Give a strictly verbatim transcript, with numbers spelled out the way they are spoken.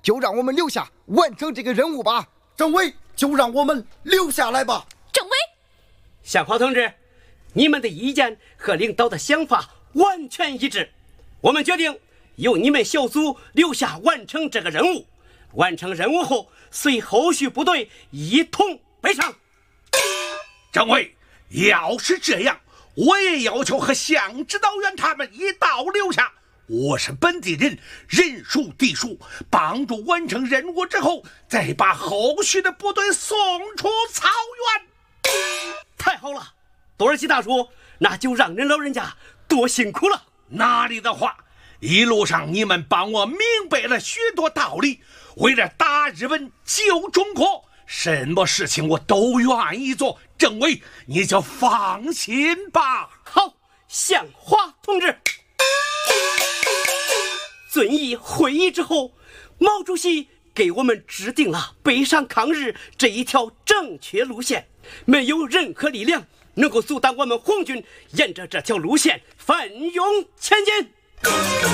就让我们留下完成这个任务吧。 政委，就让我们留下来吧。 政委， 向华同志，你们的意见和领导的想法完全一致，我们决定由你们小组留下完成这个任务。完成任务后，随后续部队一同北上。 政委，要是这样，我也要求和向指导员他们一道留下。我是本地人，人属地属，帮助完成任务之后，再把后续的部队送出草原。 太好了，多尔基大叔，那就让人老人家多辛苦了。 哪里的话，一路上你们帮我明白了许多道理，为了打日本救中国，什么事情我都愿意做。政委，你就放心吧。 好，向华同志。遵义会议之后，毛主席给我们制定了北上抗日这一条正确路线，没有任何力量能够阻挡我们红军沿着这条路线奋勇前进。